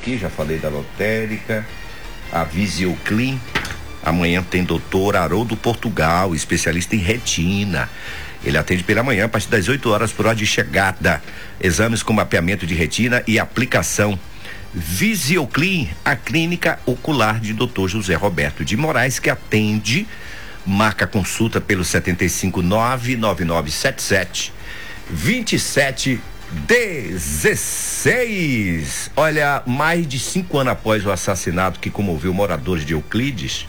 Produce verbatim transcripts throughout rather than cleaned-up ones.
aqui, já falei da lotérica, a Visioclean. Amanhã tem doutor Haroldo Portugal, especialista em retina. Ele atende pela manhã a partir das oito horas por hora de chegada. Exames com mapeamento de retina e aplicação. Visioclean, a clínica ocular de doutor José Roberto de Moraes, que atende, marca consulta pelo setenta e cinco, nove nove nove sete sete, vinte e sete dezesseis. Olha, mais de cinco anos após o assassinato que comoveu moradores de Euclides,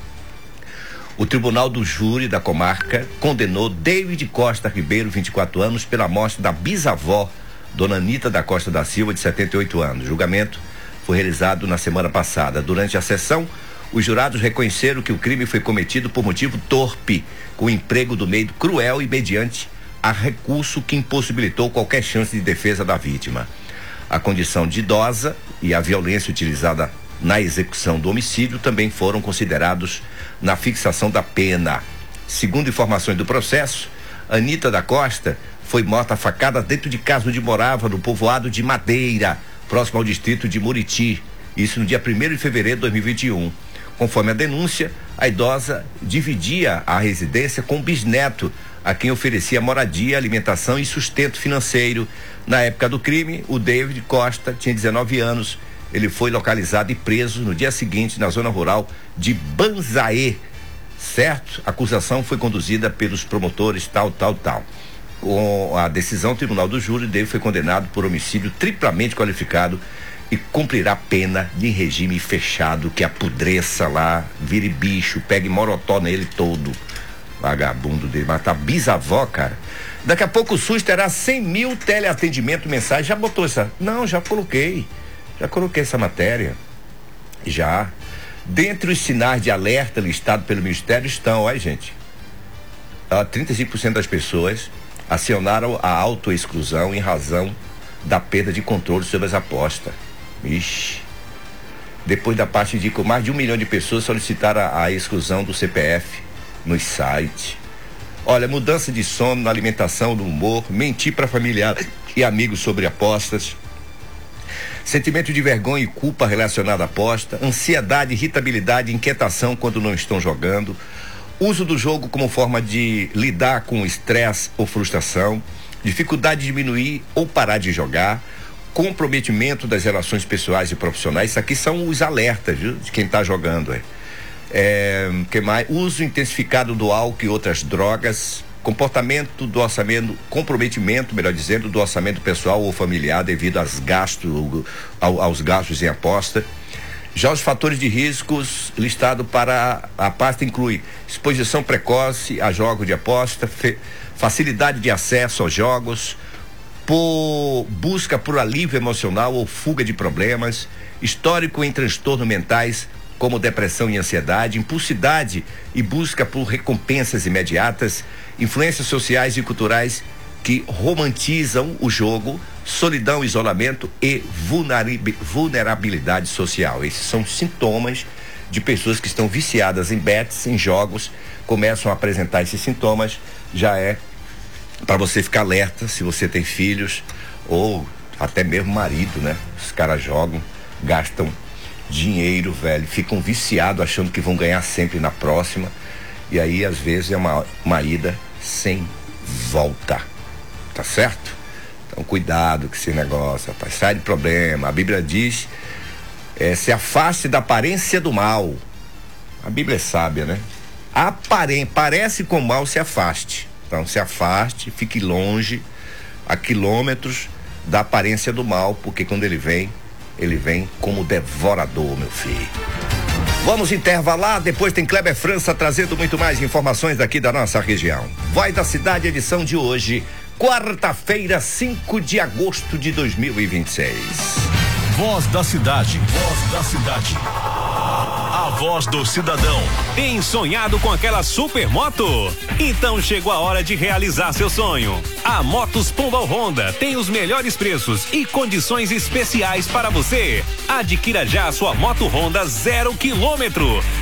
o Tribunal do Júri da comarca condenou David Costa Ribeiro, vinte e quatro anos, pela morte da bisavó, Dona Anita da Costa da Silva, de setenta e oito anos. O julgamento foi realizado na semana passada. Durante a sessão, os jurados reconheceram que o crime foi cometido por motivo torpe, com emprego do meio cruel e mediante a recurso que impossibilitou qualquer chance de defesa da vítima. A condição de idosa e a violência utilizada na execução do homicídio também foram considerados na fixação da pena. Segundo informações do processo, Anita da Costa foi morta a facada dentro de casa onde morava, no povoado de Madeira, próximo ao distrito de Muriti. Isso no dia primeiro de fevereiro de dois mil e vinte e um. Conforme a denúncia, a idosa dividia a residência com o bisneto, a quem oferecia moradia, alimentação e sustento financeiro. Na época do crime, o David Costa tinha dezenove anos. Ele foi localizado e preso no dia seguinte na zona rural de Banzaê, certo? A acusação foi conduzida pelos promotores tal, tal, tal. Com a decisão, o Tribunal do Júri dele foi condenado por homicídio triplamente qualificado e cumprirá pena de regime fechado, que apodreça lá, vire bicho, pegue morotó nele todo. Vagabundo dele, matar bisavó, cara. Daqui a pouco o SUS terá cem mil teleatendimento mensais. Já botou essa? Não, já coloquei. Já coloquei essa matéria. Já. Dentre os sinais de alerta listados pelo Ministério estão, olha, gente, trinta e cinco por cento das pessoas acionaram a autoexclusão em razão da perda de controle sobre as apostas. Ixi. Depois da parte de mais de um milhão de pessoas solicitaram a, a exclusão do C P F nos sites. Olha, mudança de sono, na alimentação, no humor, mentir para familiar e amigos sobre apostas, sentimento de vergonha e culpa relacionado à aposta, ansiedade, irritabilidade, inquietação quando não estão jogando, uso do jogo como forma de lidar com estresse ou frustração, dificuldade de diminuir ou parar de jogar, comprometimento das relações pessoais e profissionais. Isso aqui são os alertas, viu, de quem está jogando. É. É, que mais? Uso intensificado do álcool e outras drogas, comportamento do orçamento, comprometimento, melhor dizendo, do orçamento pessoal ou familiar devido aos gastos, ao, aos gastos em aposta. Já os fatores de riscos listados para a pasta inclui exposição precoce a jogos de aposta, fe, facilidade de acesso aos jogos, por busca por alívio emocional ou fuga de problemas, histórico em transtornos mentais como depressão e ansiedade, impulsividade e busca por recompensas imediatas, influências sociais e culturais que romantizam o jogo, solidão, isolamento e vulnerabilidade social. Esses são sintomas de pessoas que estão viciadas em bets, em jogos, começam a apresentar esses sintomas. Já é para você ficar alerta se você tem filhos ou até mesmo marido, né? Os caras jogam, gastam dinheiro, velho, ficam viciados achando que vão ganhar sempre na próxima, e aí às vezes é uma, uma ida sem volta, tá certo? Então cuidado com esse negócio, rapaz, sai de problema. A Bíblia diz, é, se afaste da aparência do mal. A Bíblia é sábia, né? Apare, parece com mal, se afaste. Então se afaste, fique longe, a quilômetros da aparência do mal, porque quando ele vem, ele vem como devorador, meu filho. Vamos intervalar, depois tem Kleber França trazendo muito mais informações daqui da nossa região. Voz da Cidade, edição de hoje, quarta-feira, cinco de agosto de dois mil e vinte e seis. Voz da Cidade, Voz da Cidade. A voz do cidadão. Tem sonhado com aquela super moto? Então chegou a hora de realizar seu sonho. A Motos Pombal Honda tem os melhores preços e condições especiais para você. Adquira já a sua moto Honda zero quilômetro.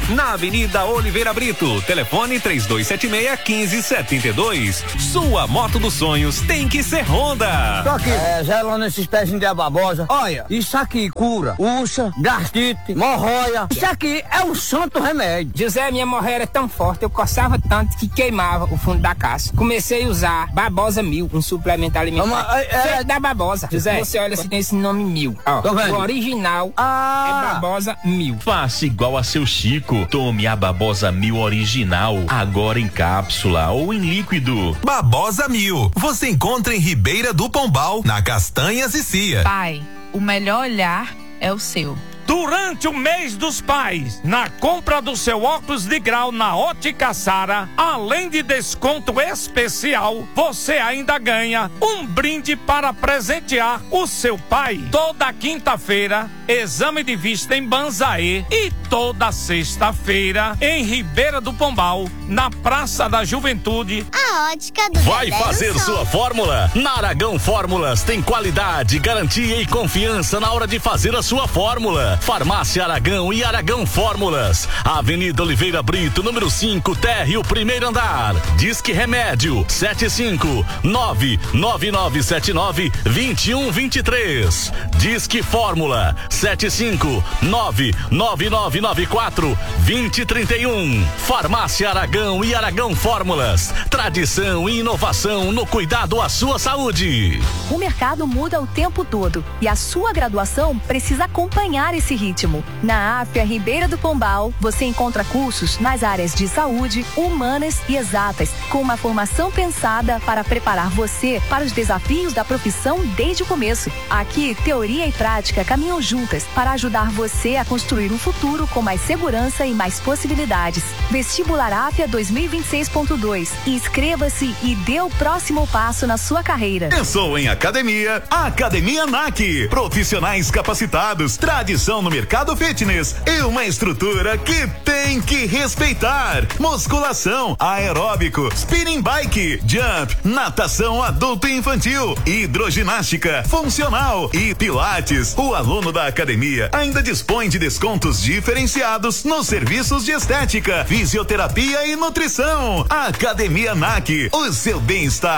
na Avenida Oliveira Brito. Telefone três dois sete seis, um cinco sete dois. Sua moto dos sonhos tem que ser Honda. Tô aqui, é, gelando esses pezinhos de babosa. Olha, isso aqui cura ursa, gastrite, hemorroida. Isso aqui é um santo remédio. José, minha hemorroida era tão forte, eu coçava tanto que queimava o fundo da caixa. Comecei a usar Babosa Mil, um suplemento alimentar. Uma, é, é, feito da Babosa. José, você olha se tem esse nome Mil. Ó, o original ah. é Babosa Mil. Faça igual a seu Chico. Tome a Babosa Mil original, agora em cápsula ou em líquido. Babosa Mil, você encontra em Ribeira do Pombal, na Castanhas e Cia. Pai, o melhor olhar é o seu. Durante o mês dos pais, na compra do seu óculos de grau na Ótica Sara, além de desconto especial, você ainda ganha um brinde para presentear o seu pai. Toda quinta-feira, exame de vista em Banzaê e toda sexta-feira em Ribeira do Pombal, na Praça da Juventude. A Ótica do Vai fazer sua fórmula? Na Aragão Fórmulas tem qualidade, garantia e confiança na hora de fazer a sua fórmula. Farmácia Aragão e Aragão Fórmulas. Avenida Oliveira Brito, número cinco, térreo, primeiro andar. Disque Remédio sete cinco nove nove nove sete nove dois um dois três. Disque Fórmula sete cinco nove nove nove nove quatro dois zero três um. Farmácia Aragão e Aragão Fórmulas. Tradição e inovação no cuidado à sua saúde. O mercado muda o tempo todo e a sua graduação precisa acompanhar esse ritmo. Na A F A Ribeira do Pombal, você encontra cursos nas áreas de saúde, humanas e exatas, com uma formação pensada para preparar você para os desafios da profissão desde o começo. Aqui, teoria e prática caminham juntas para ajudar você a construir um futuro com mais segurança e mais possibilidades. Vestibular A F A dois mil e vinte e seis ponto dois. Inscreva-se e dê o próximo passo na sua carreira. Pensou em academia? Academia N A C. Profissionais capacitados, tradição no mercado fitness e uma estrutura que tem que respeitar. Musculação, aeróbico, spinning bike, jump, natação adulto e infantil, hidroginástica, funcional e pilates. O aluno da academia ainda dispõe de descontos diferenciados nos serviços de estética, fisioterapia e nutrição. Academia N A C, o seu bem-estar